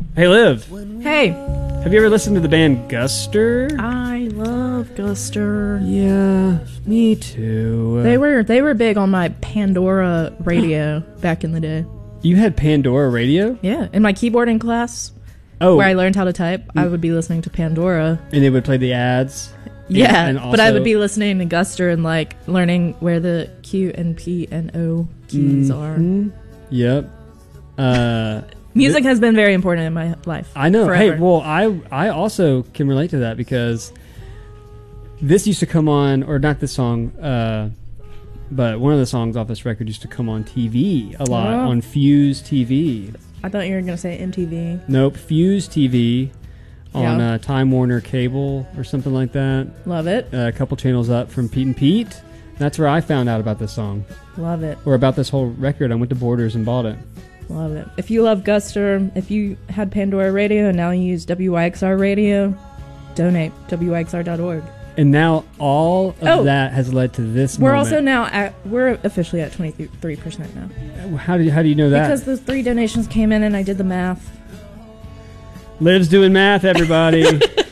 Hey, Liv. Hey. Have you ever listened to the band Guster? I love Guster. Yeah, me too. They were big on my Pandora radio back in the day. You had Pandora radio? Yeah, in my keyboarding class, Oh, where I learned how to type, I would be listening to Pandora. and they would play the ads? Yeah, and but I also- would be listening to Guster and like learning where the Q and P and O keys are. Yep. Music has been very important in my life. I know. Forever. Hey, well, I also can relate to that because this used to come on, or not this song, but one of the songs off this record used to come on TV a lot, Oh. on Fuse TV. I thought you were going to say MTV. Nope, Fuse TV on Yeah. Time Warner Cable or something like that. Love it. A couple channels up from Pete and Pete. That's where I found out about this song, Love it. or about this whole record. I went to Borders and bought it. Love it. If you love Guster, if you had Pandora Radio and now you use WYXR Radio, donate WYXR.org. And now all of Oh. that has led to this We're moment. also now we're officially at 23% now. How do you know that? Because those 3 donations came in and I did the math. Liv's doing math, everybody.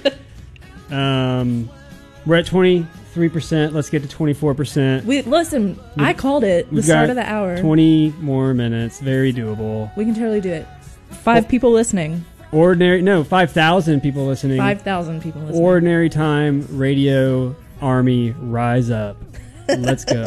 We're at 23%. Let's get to 24%. I called it the We've start got of the hour. 20 more minutes. Very doable. We can totally do it. 5 people listening. 5,000 people listening. 5,000 people listening. Ordinary time radio army, rise up. Let's go.